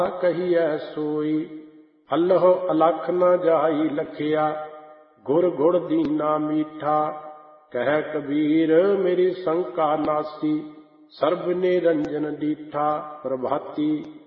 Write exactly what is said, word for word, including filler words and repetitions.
कहिए सोई। अल्लाह अलख न जाई लखिया, गुर गुड़ दीना मीठा। कह कबीर मेरी शंका नासी, सर्ब निरंजन डीठा। प्रभाती।